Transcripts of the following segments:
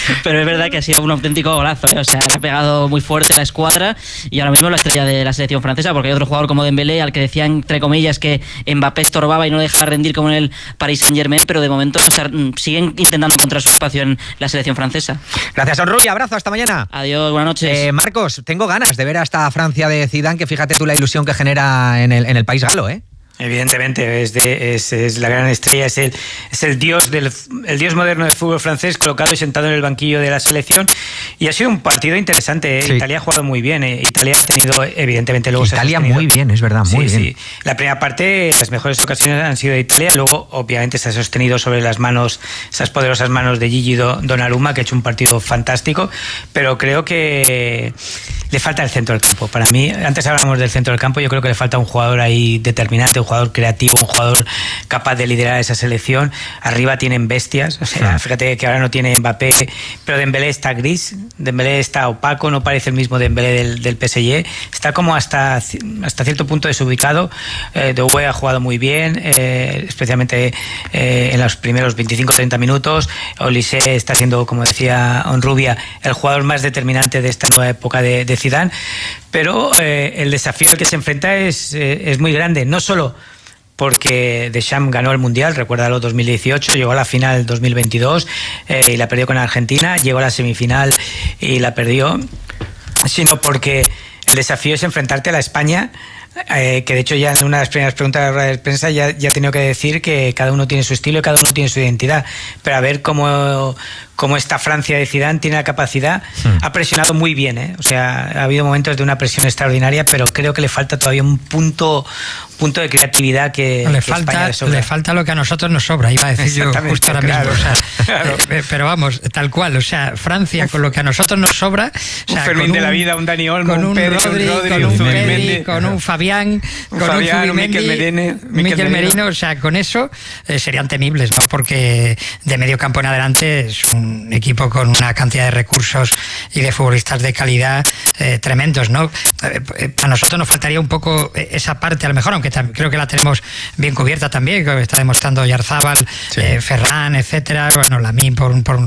Pero es verdad que ha sido un auténtico golazo, ¿eh? O sea, ha pegado muy fuerte a la escuadra y ahora mismo es la estrella de la selección francesa, porque hay otro jugador como Dembélé al que decían, entre comillas, que Mbappé estorbaba y no dejaba rendir como en el Paris Saint-Germain, pero de momento siguen intentando encontrar su espacio en la selección francesa. Gracias, Onrubia, abrazo, hasta mañana. Adiós, buenas noches. Marcos, tengo ganas de ver a esta Francia de Zidane, que fíjate tú la ilusión que genera en el país galo, ¿eh? Evidentemente, es la gran estrella, es el dios moderno del fútbol francés, colocado y sentado en el banquillo de la selección. Y ha sido un partido interesante. Sí. Italia ha jugado muy bien. Italia ha tenido, evidentemente, luego Italia muy bien, es verdad, muy bien. Sí. La primera parte, las mejores ocasiones han sido de Italia. Luego, obviamente, se ha sostenido sobre las manos, esas poderosas manos de Gigi Donnarumma, que ha hecho un partido fantástico. Pero creo que le falta el centro del campo. Para mí, antes hablábamos del centro del campo, yo creo que le falta un jugador ahí determinante, un jugador creativo, un jugador capaz de liderar esa selección. Arriba tienen bestias, o sea, fíjate que ahora no tiene Mbappé, pero Dembélé está gris, Dembélé está opaco, no parece el mismo Dembélé del PSG, está como hasta cierto punto desubicado. Doué ha jugado muy bien, especialmente en los primeros 25-30 minutos. Olise está siendo, como decía Onrubia, el jugador más determinante de esta nueva época de Zidane, pero el desafío al que se enfrenta es muy grande, no solo porque Deschamps ganó el Mundial, recuérdalo, 2018, llegó a la final 2022 y la perdió con Argentina, llegó a la semifinal y la perdió, sino porque el desafío es enfrentarte a la España, que de hecho ya en una de las primeras preguntas de prensa ya ha tenido que decir que cada uno tiene su estilo y cada uno tiene su identidad, pero a ver cómo esta Francia de Zidane tiene la capacidad. Ha presionado muy bien, ¿eh? O sea, ha habido momentos de una presión extraordinaria, pero creo que le falta todavía un punto de creatividad que le falta lo que a nosotros nos sobra, iba a decir yo justo ahora mismo. O sea, claro. Pero vamos, tal cual, o sea, Francia con lo que a nosotros nos sobra, o sea, un Fermín de la vida, un Dani Olmo, con un Pedri, con un Pedri, con un Fabián, con un Miquel Merino, o sea, con eso serían temibles, ¿no? Porque de medio campo en adelante es un equipo con una cantidad de recursos y de futbolistas de calidad tremendos, ¿no? A nosotros nos faltaría un poco esa parte, a lo mejor, aunque creo que la tenemos bien cubierta también, que está demostrando Oyarzábal, Ferran, etcétera, bueno, Lamine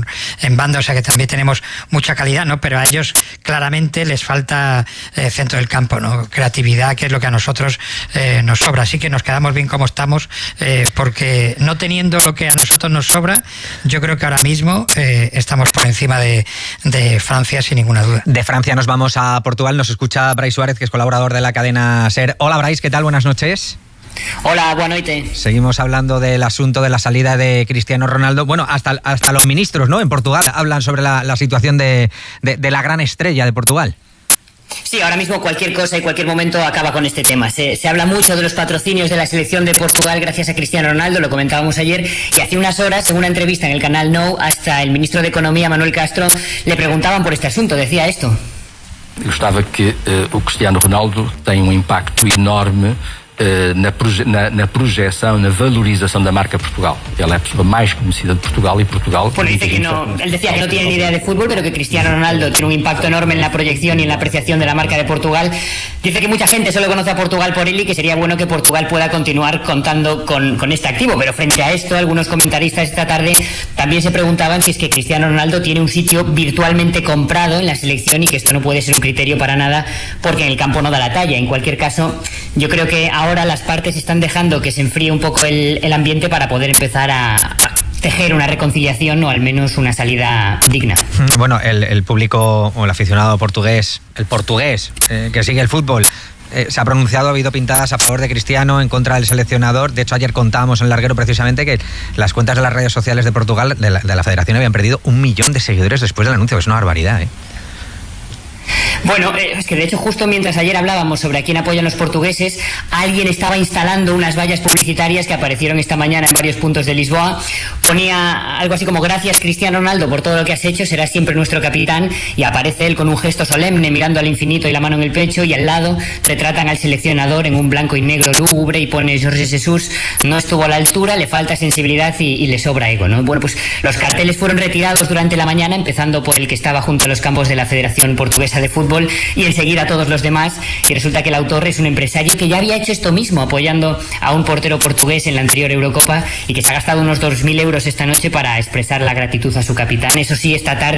en banda, o sea que también tenemos mucha calidad, ¿no? Pero a ellos claramente les falta centro del campo, ¿no? Creatividad, que es lo que a nosotros nos sobra. Así que nos quedamos bien como estamos, porque no teniendo lo que a nosotros nos sobra, yo creo que ahora mismo estamos por encima de Francia, sin ninguna duda. De Francia nos vamos a Portugal, nos escucha Brais Suárez, que es colaborador de la cadena SER. Hola Brais, ¿qué tal? Buenas noches. Hola, buenas noches. Seguimos hablando del asunto de la salida de Cristiano Ronaldo. Bueno, hasta los ministros, ¿no?, en Portugal hablan sobre la situación de la gran estrella de Portugal. Sí, ahora mismo cualquier cosa y cualquier momento acaba con este tema. Se habla mucho de los patrocinios de la selección de Portugal gracias a Cristiano Ronaldo, lo comentábamos ayer, y hace unas horas, en una entrevista en el canal No, hasta el ministro de Economía, Manuel Castro, le preguntaban por este asunto. Decía esto. Gostava que o Cristiano Ronaldo tem impacto enorme na projeção, na valorização da marca Portugal. Ela é a pessoa mais conhecida de Portugal y Portugal... Bueno, dice que no, él decía que no tiene ni idea de fútbol, pero que Cristiano Ronaldo tiene un impacto enorme en la proyección y en la apreciación de la marca de Portugal. Dice que mucha gente solo conoce a Portugal por él y que sería bueno que Portugal pueda continuar contando con este activo. Pero frente a esto, algunos comentaristas esta tarde también se preguntaban si es que Cristiano Ronaldo tiene un sitio virtualmente comprado en la selección y que esto no puede ser un criterio para nada porque en el campo no da la talla. En cualquier caso, yo creo que ahora las partes están dejando que se enfríe un poco el ambiente para poder empezar a tejer una reconciliación o al menos una salida digna. Bueno, el público o el aficionado portugués, que sigue el fútbol, se ha pronunciado, ha habido pintadas a favor de Cristiano, en contra del seleccionador. De hecho, ayer contábamos en Larguero precisamente que las cuentas de las redes sociales de Portugal, de la federación, habían perdido 1 millón de seguidores después del anuncio, que es una barbaridad, ¿eh? Bueno, es que de hecho justo mientras ayer hablábamos sobre a quién apoyan los portugueses, alguien estaba instalando unas vallas publicitarias que aparecieron esta mañana en varios puntos de Lisboa. Ponía algo así como: gracias Cristiano Ronaldo por todo lo que has hecho, serás siempre nuestro capitán, y aparece él con un gesto solemne mirando al infinito y la mano en el pecho, y al lado retratan al seleccionador en un blanco y negro lúgubre y pone: Jorge Jesús no estuvo a la altura, le falta sensibilidad y le sobra ego, ¿no? Bueno, pues los carteles fueron retirados durante la mañana, empezando por el que estaba junto a los campos de la Federación Portuguesa de Fútbol, y enseguida todos los demás, y resulta que el autor es un empresario que ya había hecho esto mismo apoyando a un portero portugués en la anterior Eurocopa y que se ha gastado unos 2.000 euros esta noche para expresar la gratitud a su capitán. Eso sí, esta tarde